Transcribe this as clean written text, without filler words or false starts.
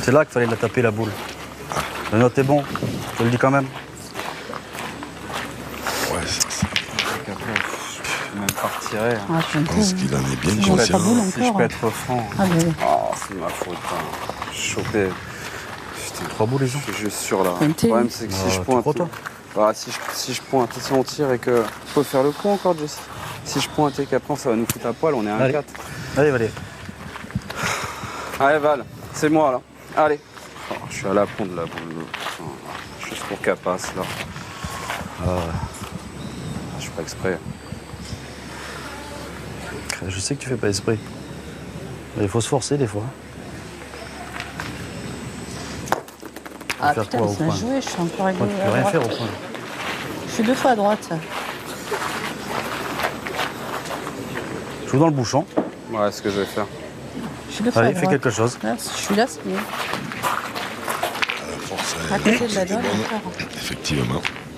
C'est là qu'il fallait la taper, la boule. Le note est bon, je te le dis quand même. Ouais, ça. Après, je peux même pas retirer. Ah, Je pense qu'il en est bien Si on conscient. pas boule Si je encore. peux être franc. Allez. Oh, c'est ma faute. Hein. Chopé. Putain, 3 boules, les gens. je suis juste sûr là. Mais Le t'es où? problème, c'est que si je tu pointe. crois, toi Bah, si je pointe, si on tire et que. Je peux faire le coup encore, Jesse. Si je pointe et qu'après, ça va nous foutre à poil, on est à Allez. 1-4. Allez, allez. Allez, Val, c'est moi là. Allez. Oh, je suis à la pont de la boule. Putain, juste pour qu'elle passe là. Je suis pas exprès. Je sais que tu fais pas esprit. Mais il faut se forcer des fois. Ah faire putain, quoi, mais au c'est point joué, je suis encore Moi, tu à peux rien droite. faire au point. Je suis 2 fois à droite. Je joue dans le bouchon. Ouais, c'est ce que je vais faire. Je suis 2 fois Allez, à fais droite. quelque chose. Ah, si je suis là, c'est mieux. La force, À côté de la c'était dalle bonne. encore. Effectivement.